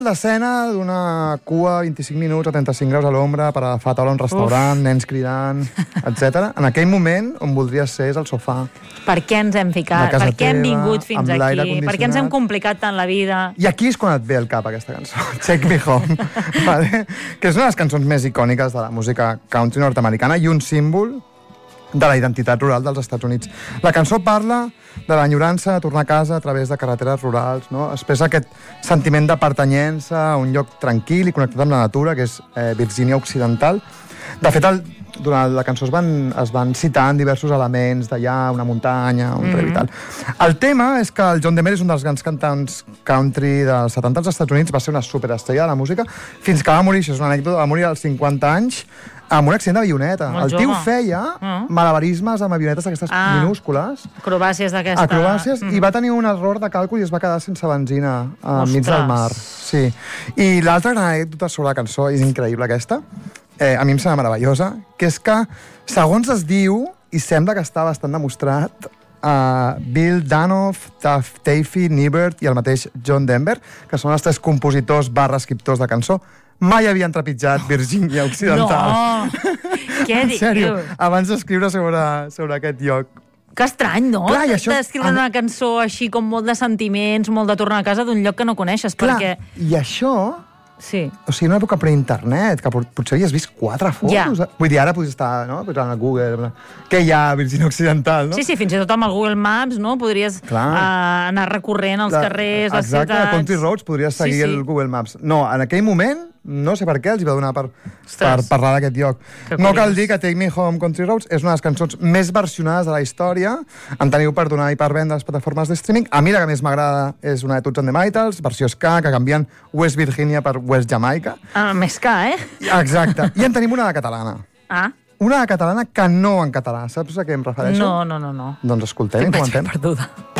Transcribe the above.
L'escena d'una cua 25 minuts a 35 graus a l'ombra per agafar taula a un restaurant, nens cridant, etc. En aquell moment on voldries ser és al sofà. Per què ens hem ficat? Per què hem vingut fins aquí? Per què ens hem complicat tant la vida? I aquí és quan et ve al cap aquesta cançó, Take Me Home, vale? Que és una de les cançons més icòniques de la música country nord-americana i un símbol de la identitat rural dels Estats Units. La cançó parla de l'enyorança de tornar a casa a través de carreteres rurals, no? Expressa aquest sentiment de pertanyença a un lloc tranquil i connectat amb la natura, que és Virgínia Occidental. De fet, durant la cançó es van citant diversos elements d'allà, una muntanya, un riu i tal. El tema és que el John Denver és un dels grans cantants country dels 70 als Estats Units, va ser una superestrella de la música, fins que va morir, això és una anècdota, va morir als 50 anys, amb un accident d'avioneta. El tio feia malabarismes amb avionetes d'aquestes minúscules. Acrobàcies d'aquesta... Acrobàcies, i va tenir un error de càlcul i es va quedar sense benzina enmig del mar. Sí. I l'altra gran anècdota sobre la cançó, és increïble aquesta, a mi em sembla meravellosa, que és que, segons es diu, i sembla que està bastant demostrat, Bill Danoff, Taffy Nibbert i el mateix John Denver, que són els tres compositors / escriptors de cançó, mai havien trepitjat Virgínia Occidental. No! Què dius? En sèrio, abans d'escriure sobre aquest lloc. Que estrany, no? Clar, això... D'escriure una cançó així com molt de sentiments, molt de tornar a casa d'un lloc que no coneixes, clar, perquè... I això... Sí. O sigui, en una època pre-internet, que potser havies vist 4 fotos. Ja. Vull dir, ara podries estar, no?, posant a Google, què hi ha a Virgínia Occidental, no? Sí, fins i tot amb el Google Maps, no?, podries anar recorrent els carrers, les ciutats... Exacte, a Country Roads podries seguir el Google Maps. No, en aquell moment, no sé per què els hi va donar per parlar d'aquest lloc. No cal dir que Take Me Home, Country Roads és una de les cançons més versionades de la història. En teniu per donar i per vendre les plataformes de streaming. A mi la que més m'agrada és una de Toots and the Maytals, versió ska, que canvien West Virginia per West Jamaica. Més ska, Exacte. I en tenim una de catalana. Una de catalana que no en català. Saps a què em refereixo? No. Doncs escoltem i comentem. Estic perduda.